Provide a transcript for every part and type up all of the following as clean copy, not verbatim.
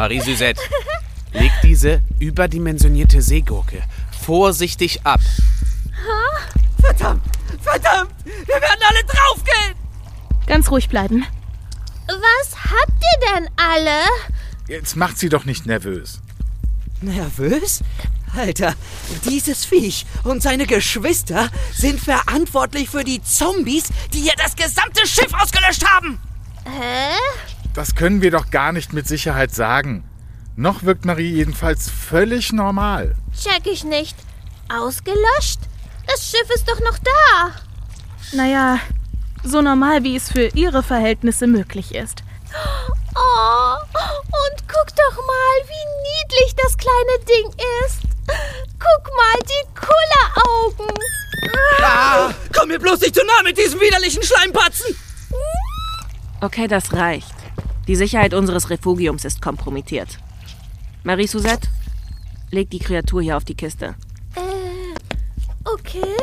Marie-Suzette, leg diese überdimensionierte Seegurke vorsichtig ab. Verdammt! Wir werden alle draufgehen! Ganz ruhig bleiben. Was habt ihr denn alle? Jetzt macht sie doch nicht nervös. Nervös? Alter, dieses Viech und seine Geschwister sind verantwortlich für die Zombies, die hier das gesamte Schiff ausgelöscht haben! Hä? Das können wir doch gar nicht mit Sicherheit sagen. Noch wirkt Marie jedenfalls völlig normal. Check ich nicht. Ausgelöscht? Das Schiff ist doch noch da. Naja, so normal, wie es für ihre Verhältnisse möglich ist. Oh, und guck doch mal, wie niedlich das kleine Ding ist. Guck mal, die Kulleraugen. Ah, komm mir bloß nicht zu nah mit diesem widerlichen Schleimpatzen! Okay, das reicht. Die Sicherheit unseres Refugiums ist kompromittiert. Marie-Suzette, leg die Kreatur hier auf die Kiste. Okay.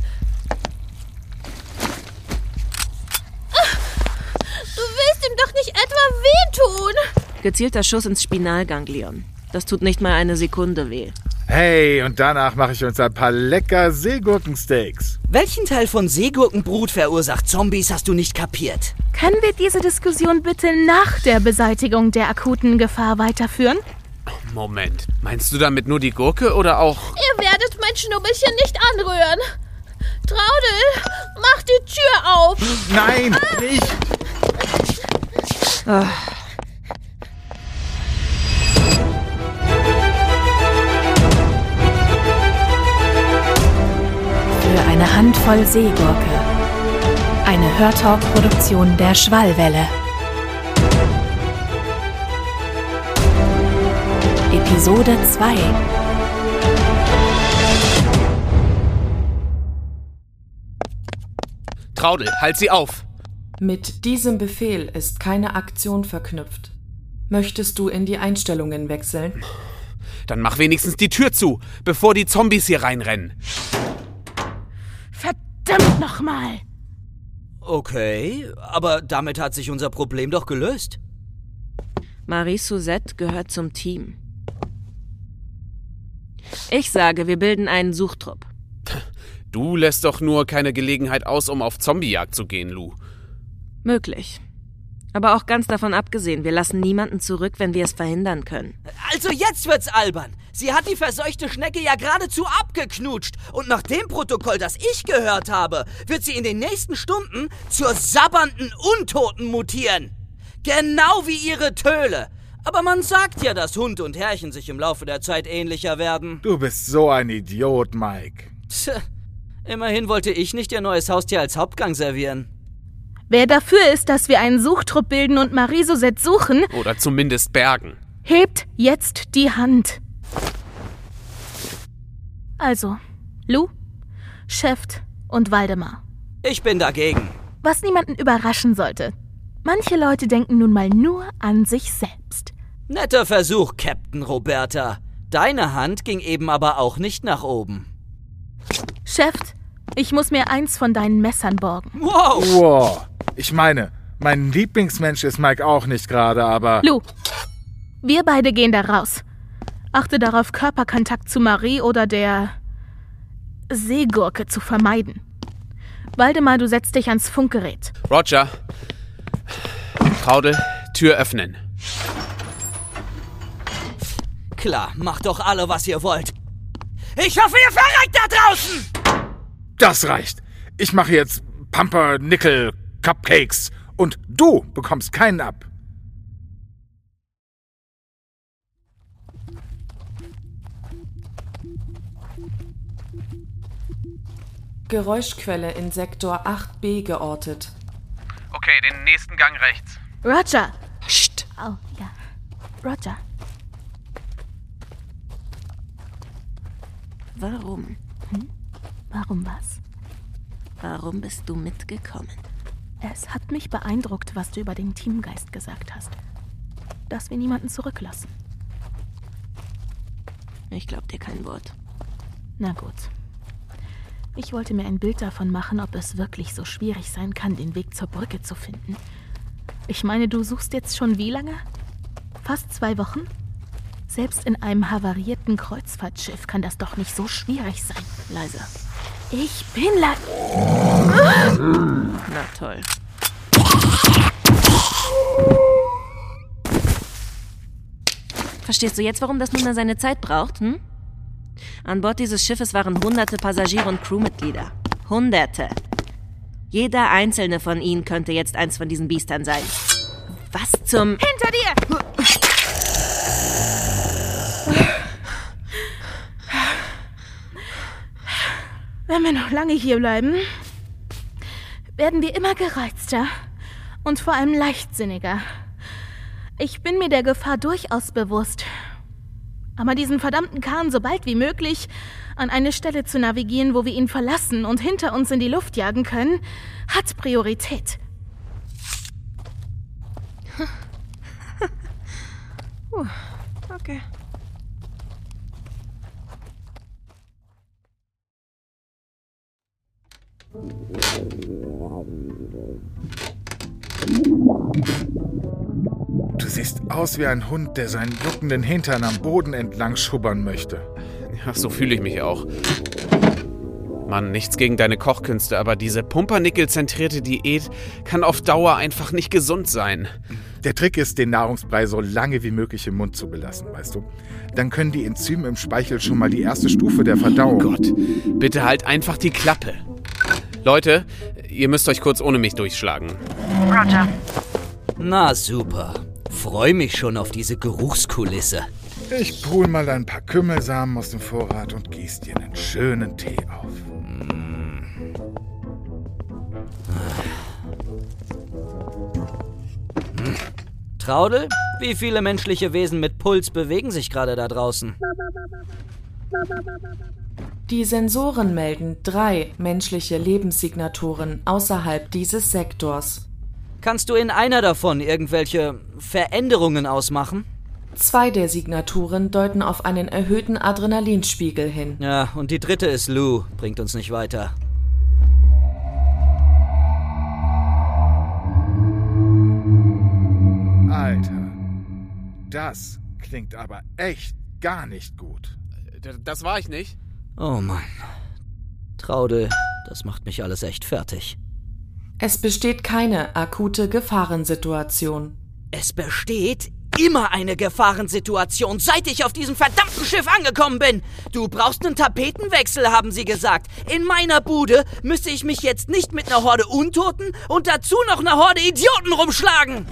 Du willst ihm doch nicht etwa wehtun. Gezielter Schuss ins Spinalganglion. Das tut nicht mal eine Sekunde weh. Hey, und danach mache ich uns ein paar lecker Seegurkensteaks. Welchen Teil von Seegurkenbrut verursacht Zombies, hast du nicht kapiert? Können wir diese Diskussion bitte nach der Beseitigung der akuten Gefahr weiterführen? Moment, meinst du damit nur die Gurke oder auch... Ihr werdet mein Schnubbelchen nicht anrühren. Traudel, mach die Tür auf. Nein, nicht! Für eine Handvoll Seegurke. Eine Hörtalk-Produktion der Schwallwelle. Episode 2. Traudel, halt sie auf! Mit diesem Befehl ist keine Aktion verknüpft. Möchtest du in die Einstellungen wechseln? Dann mach wenigstens die Tür zu, bevor die Zombies hier reinrennen. Verdammt nochmal! Okay, aber damit hat sich unser Problem doch gelöst. Marie-Suzette gehört zum Team. Ich sage, wir bilden einen Suchtrupp. Du lässt doch nur keine Gelegenheit aus, um auf Zombiejagd zu gehen, Lou. Möglich. Aber auch ganz davon abgesehen, wir lassen niemanden zurück, wenn wir es verhindern können. Also jetzt wird's albern. Sie hat die verseuchte Schnecke ja geradezu abgeknutscht. Und nach dem Protokoll, das ich gehört habe, wird sie in den nächsten Stunden zur sabbernden Untoten mutieren. Genau wie ihre Töle. Aber man sagt ja, dass Hund und Herrchen sich im Laufe der Zeit ähnlicher werden. Du bist so ein Idiot, Mike. Tja, immerhin wollte ich nicht ihr neues Haustier als Hauptgang servieren. Wer dafür ist, dass wir einen Suchtrupp bilden und Marie-Suzette suchen, Oder zumindest bergen. hebt jetzt die Hand. Also, Lou, Schäft und Waldemar. Ich bin dagegen. Was niemanden überraschen sollte. Manche Leute denken nun mal nur an sich selbst. Netter Versuch, Captain Roberta. Deine Hand ging eben aber auch nicht nach oben. Schäft, ich muss mir eins von deinen Messern borgen. Wow! Wow. Ich meine, mein Lieblingsmensch ist Mike auch nicht gerade, aber... Lou, wir beide gehen da raus. Achte darauf, Körperkontakt zu Marie oder der Seegurke zu vermeiden. Waldemar, du setzt dich ans Funkgerät. Roger. Traudel, Tür öffnen. Klar, macht doch alle, was ihr wollt. Ich hoffe, ihr verreckt da draußen! Das reicht. Ich mache jetzt Pumpernickel-Cupcakes und du bekommst keinen ab. Geräuschquelle in Sektor 8b geortet. Okay, den nächsten Gang rechts. Roger. Psst. Oh, ja. Roger. Warum? Warum was? Warum bist du mitgekommen? Es hat mich beeindruckt, was du über den Teamgeist gesagt hast. Dass wir niemanden zurücklassen. Ich glaub dir kein Wort. Na gut. Ich wollte mir ein Bild davon machen, ob es wirklich so schwierig sein kann, den Weg zur Brücke zu finden. Ich meine, du suchst jetzt schon wie lange? fast 2 Wochen? Selbst in einem havarierten Kreuzfahrtschiff kann das doch nicht so schwierig sein. Leise. Ich bin Na toll. Verstehst du jetzt, warum das nun seine Zeit braucht, hm? An Bord dieses Schiffes waren hunderte Passagiere und Crewmitglieder. Hunderte. Jeder einzelne von ihnen könnte jetzt eins von diesen Biestern sein. Was zum... Hinter dir! Wenn wir noch lange hier bleiben, werden wir immer gereizter und vor allem leichtsinniger. Ich bin mir der Gefahr durchaus bewusst. Aber diesen verdammten Kahn so bald wie möglich an eine Stelle zu navigieren, wo wir ihn verlassen und hinter uns in die Luft jagen können, hat Priorität. Okay. Du siehst aus wie ein Hund, der seinen juckenden Hintern am Boden entlang schubbern möchte. Ja, so fühle ich mich auch. Mann, nichts gegen deine Kochkünste, aber diese pumpernickel-zentrierte Diät kann auf Dauer einfach nicht gesund sein. Der Trick ist, den Nahrungsbrei so lange wie möglich im Mund zu belassen, weißt du? Dann können die Enzyme im Speichel schon mal die erste Stufe der Verdauung... Oh Gott, bitte halt einfach die Klappe. Leute, ihr müsst euch kurz ohne mich durchschlagen. Roger. Na super. Freu mich schon auf diese Geruchskulisse. Ich brühe mal ein paar Kümmelsamen aus dem Vorrat und gieß dir einen schönen Tee auf. Traudel, wie viele menschliche Wesen mit Puls bewegen sich gerade da draußen? Die Sensoren melden 3 menschliche Lebenssignaturen außerhalb dieses Sektors. Kannst du in einer davon irgendwelche Veränderungen ausmachen? 2 der Signaturen deuten auf einen erhöhten Adrenalinspiegel hin. Ja, und die dritte ist Lou. Bringt uns nicht weiter. Alter, das klingt aber echt gar nicht gut. Das war ich nicht. Oh Mann. Traudel, das macht mich alles echt fertig. Es besteht keine akute Gefahrensituation. Es besteht immer eine Gefahrensituation, seit ich auf diesem verdammten Schiff angekommen bin. Du brauchst einen Tapetenwechsel, haben sie gesagt. In meiner Bude müsste ich mich jetzt nicht mit einer Horde Untoten und dazu noch einer Horde Idioten rumschlagen.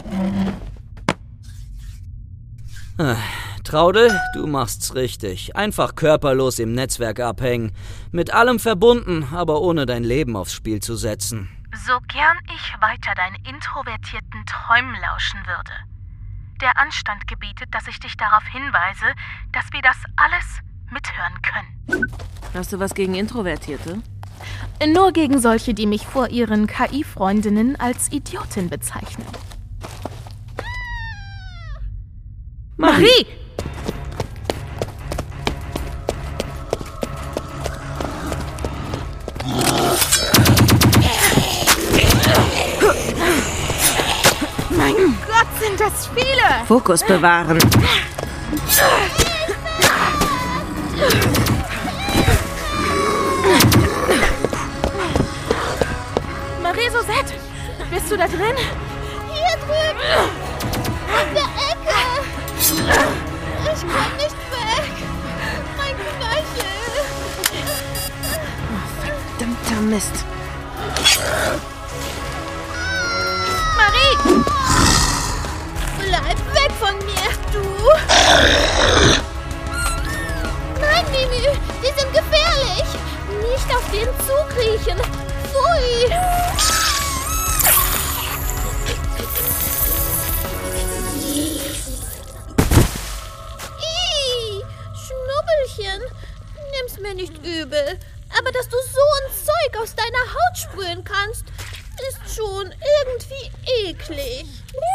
Traudel, du machst's richtig. Einfach körperlos im Netzwerk abhängen. Mit allem verbunden, aber ohne dein Leben aufs Spiel zu setzen. So gern ich weiter deinen introvertierten Träumen lauschen würde. Der Anstand gebietet, dass ich dich darauf hinweise, dass wir das alles mithören können. Hast du was gegen Introvertierte? Nur gegen solche, die mich vor ihren KI-Freundinnen als Idiotin bezeichnen. Marie! Mein Gott, sind das viele! Fokus bewahren. Marie-Sosette, bist du da drin? Hier drüben! In der Ecke! Ich komm nicht weg! Mein Knöchel! Verdammter Mist. Marie! Bleib weg von mir, du! Nein, Mimi! Die sind gefährlich! Nicht auf den Zug riechen! Pfui! Schnubbelchen, nimm's mir nicht übel, aber dass du so ein Zeug aus deiner Haut sprühen kannst, ist schon irgendwie eklig.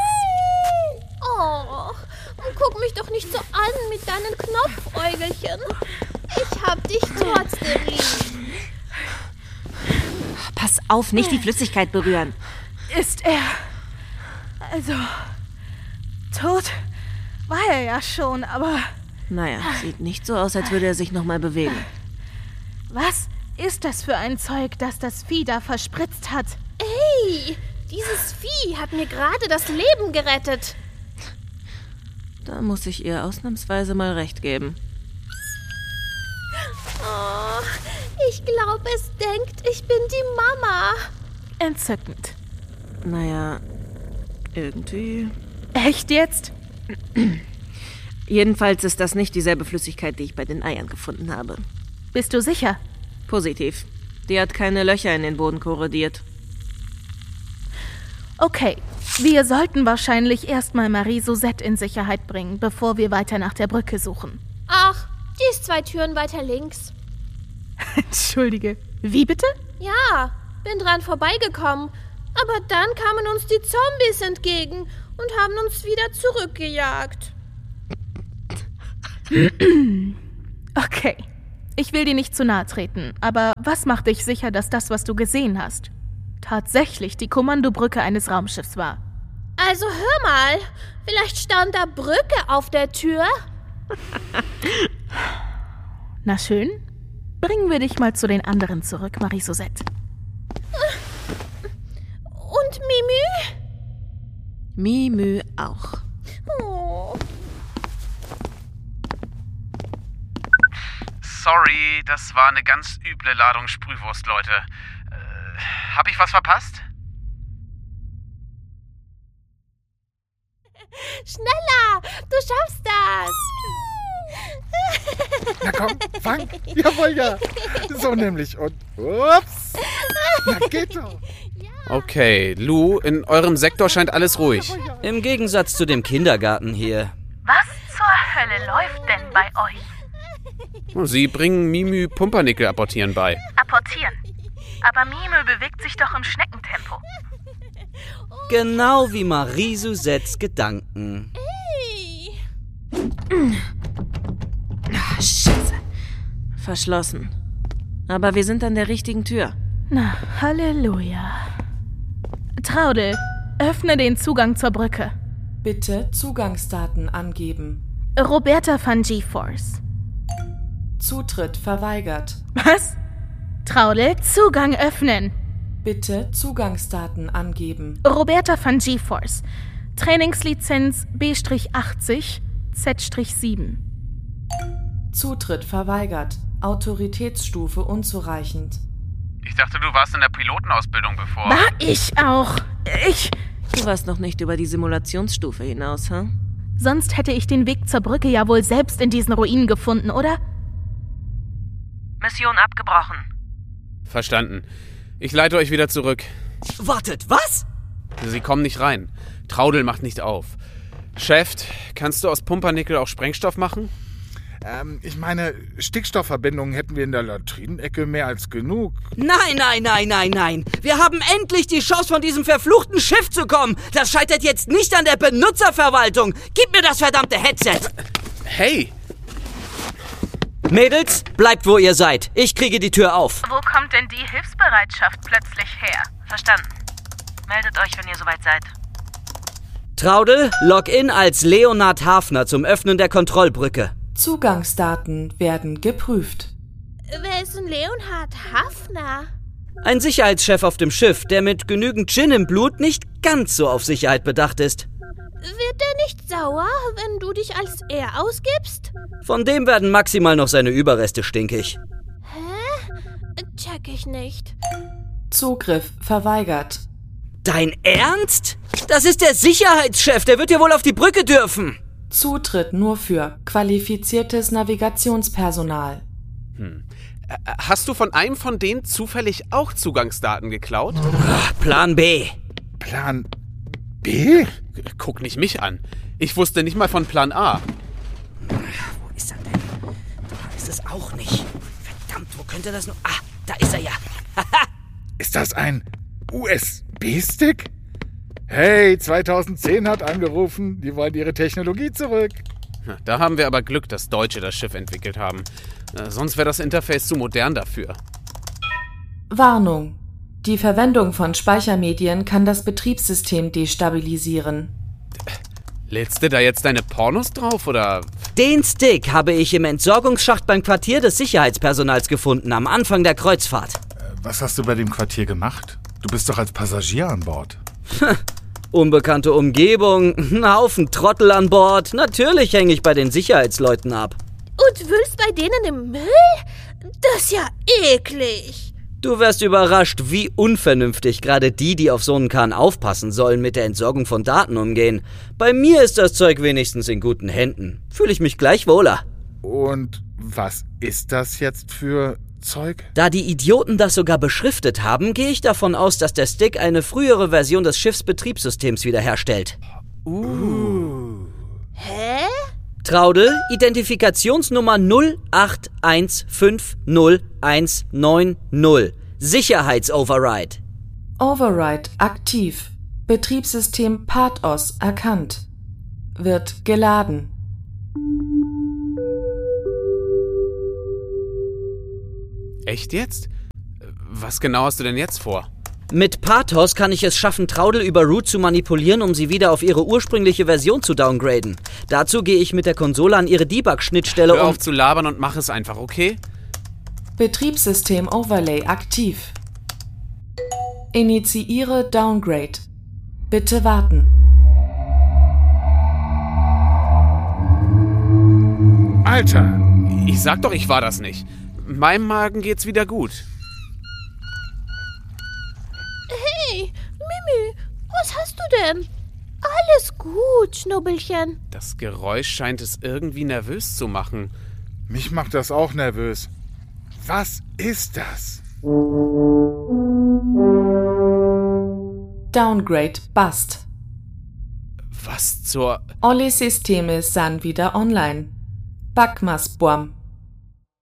Oh, guck mich doch nicht so an mit deinen Knopfäugelchen. Ich hab dich trotzdem lieb. Pass auf, nicht die Flüssigkeit berühren. Ist er also tot War er ja schon, aber... Naja, sieht nicht so aus, als würde er sich nochmal bewegen. Was ist das für ein Zeug, das das Vieh da verspritzt hat? Ey, dieses Vieh hat mir gerade das Leben gerettet. Da muss ich ihr ausnahmsweise mal recht geben. Oh, ich glaube, es denkt, ich bin die Mama. Entzückend. Naja, irgendwie... Echt jetzt? Jedenfalls ist das nicht dieselbe Flüssigkeit, die ich bei den Eiern gefunden habe. Bist du sicher? Positiv. Die hat keine Löcher in den Boden korrodiert. Okay, wir sollten wahrscheinlich erstmal Marie Suzette in Sicherheit bringen, bevor wir weiter nach der Brücke suchen. Ach, die ist 2 Türen weiter links. Entschuldige, wie bitte? Ja, bin dran vorbeigekommen. Aber dann kamen uns die Zombies entgegen und haben uns wieder zurückgejagt. Okay, ich will dir nicht zu nahe treten, aber was macht dich sicher, dass das, was du gesehen hast, tatsächlich die Kommandobrücke eines Raumschiffs war? Also hör mal, vielleicht stand da Brücke auf der Tür? Na schön, bringen wir dich mal zu den anderen zurück, Marie Suzette. Und Mimü? Mimü auch. Oh. Sorry, das war eine ganz üble Ladung Sprühwurst, Leute. Hab ich was verpasst? Schneller, du schaffst das. Na komm, fang. Jawohl, ja. So nämlich. Und ups. Na geht doch. Okay, Lou, in eurem Sektor scheint alles ruhig. Im Gegensatz zu dem Kindergarten hier. Was zur Hölle läuft denn bei euch? Sie bringen Mimü Pumpernickel apportieren bei. Apportieren. Aber Mimü bewegt sich doch im Schneckentempo. Genau wie Marie Suzettes Gedanken. Hey. Scheiße. Verschlossen. Aber wir sind an der richtigen Tür. Na, Halleluja. Traudel, öffne den Zugang zur Brücke. Bitte Zugangsdaten angeben. Roberta van GeForce. Zutritt verweigert. Was? Traudel, Zugang öffnen. Bitte Zugangsdaten angeben. Roberta van GeForce. Trainingslizenz B-80 Z-7. Zutritt verweigert. Autoritätsstufe unzureichend. Ich dachte, du warst in der Pilotenausbildung bevor. War ich auch. Du warst noch nicht über die Simulationsstufe hinaus, hm? Sonst hätte ich den Weg zur Brücke ja wohl selbst in diesen Ruinen gefunden, oder? Mission abgebrochen. Verstanden. Ich leite euch wieder zurück. Wartet, was? Sie kommen nicht rein. Traudel macht nicht auf. Chef, kannst du aus Pumpernickel auch Sprengstoff machen? Ich meine, Stickstoffverbindungen hätten wir in der Latrinenecke mehr als genug. Nein. Wir haben endlich die Chance, von diesem verfluchten Schiff zu kommen. Das scheitert jetzt nicht an der Benutzerverwaltung. Gib mir das verdammte Headset. Hey! Mädels, bleibt, wo ihr seid. Ich kriege die Tür auf. Wo kommt denn die Hilfsbereitschaft plötzlich her? Verstanden. Meldet euch, wenn ihr soweit seid. Traudel, log in als Leonard Hafner zum Öffnen der Kontrollbrücke. Zugangsdaten werden geprüft. Wer ist denn Leonhard Hafner? Ein Sicherheitschef auf dem Schiff, der mit genügend Gin im Blut nicht ganz so auf Sicherheit bedacht ist. Wird er nicht sauer, wenn du dich als er ausgibst? Von dem werden maximal noch seine Überreste stinkig. Hä? Check ich nicht. Zugriff verweigert. Dein Ernst? Das ist der Sicherheitschef, der wird ja wohl auf die Brücke dürfen. Zutritt nur für qualifiziertes Navigationspersonal. Hast du von einem von denen zufällig auch Zugangsdaten geklaut? Plan B. Plan B? Guck nicht mich an. Ich wusste nicht mal von Plan A. Wo ist er denn? Da ist es auch nicht. Verdammt, wo könnte das nur... Ah, da ist er ja. Ist das ein USB-Stick? Hey, 2010 hat angerufen. Die wollen ihre Technologie zurück. Da haben wir aber Glück, dass Deutsche das Schiff entwickelt haben. Sonst wäre das Interface zu modern dafür. Warnung. Die Verwendung von Speichermedien kann das Betriebssystem destabilisieren. Lädst du da jetzt deine Pornos drauf, oder? Den Stick habe ich im Entsorgungsschacht beim Quartier des Sicherheitspersonals gefunden, am Anfang der Kreuzfahrt. Was hast du bei dem Quartier gemacht? Du bist doch als Passagier an Bord. Unbekannte Umgebung, ein Haufen Trottel an Bord. Natürlich hänge ich bei den Sicherheitsleuten ab. Und wühlst bei denen im Müll? Das ist ja eklig. Du wärst überrascht, wie unvernünftig gerade die auf so einen Kahn aufpassen sollen, mit der Entsorgung von Daten umgehen. Bei mir ist das Zeug wenigstens in guten Händen. Fühle ich mich gleich wohler. Und was ist das jetzt für Zeug? Da die Idioten das sogar beschriftet haben, gehe ich davon aus, dass der Stick eine frühere Version des Schiffsbetriebssystems wiederherstellt. Hä? Traudel, Identifikationsnummer 081501190. Sicherheitsoverride. Override aktiv. Betriebssystem PATOS erkannt. Wird geladen. Echt jetzt? Was genau hast du denn jetzt vor? Mit PATOS kann ich es schaffen, Traudel über Root zu manipulieren, um sie wieder auf ihre ursprüngliche Version zu downgraden. Dazu gehe ich mit der Konsole an ihre Debug-Schnittstelle Hör auf zu labern und mach es einfach, okay? Betriebssystem Overlay aktiv. Initiiere Downgrade. Bitte warten. Alter! Ich sag doch, ich war das nicht. Meinem Magen geht's wieder gut. Hey, Mimi, was hast du denn? Alles gut, Schnubbelchen. Das Geräusch scheint es irgendwie nervös zu machen. Mich macht das auch nervös. Was ist das? Downgrade bust. Was zur... Alle Systeme sind wieder online. Backmas Bom.